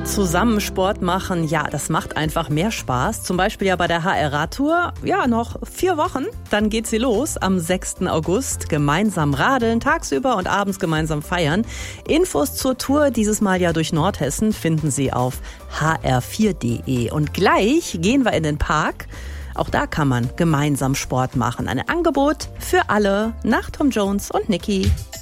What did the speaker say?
Zusammen Sport machen, ja, das macht einfach mehr Spaß. Zum Beispiel ja bei der HR-Radtour. Ja, noch 4 Wochen, dann geht sie los am 6. August. Gemeinsam radeln, tagsüber und abends gemeinsam feiern. Infos zur Tour, dieses Mal ja durch Nordhessen, finden Sie auf hr4.de. Und gleich gehen wir in den Park. Auch da kann man gemeinsam Sport machen. Ein Angebot für alle nach Tom Jones und Niki.